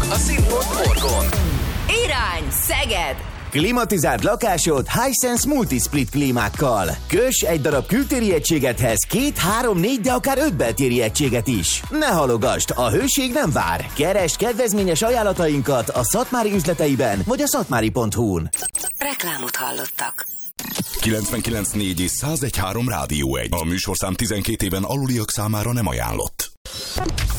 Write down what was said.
a Színpont Morgon. Irány Szeged! Klimatizált lakásod Hisense Multisplit klímákkal. Köss egy darab kültéri egységethez 2, 3, 4, de akár 5 beltéri egységet is. Ne halogasd, a hőség nem vár. Keresd kedvezményes ajánlatainkat a Szatmári üzleteiben vagy a szatmári.hu-n. Reklámot hallottak. 99.4 és 101.3 Rádió 1. A műsorszám 12 éven aluliak számára nem ajánlott.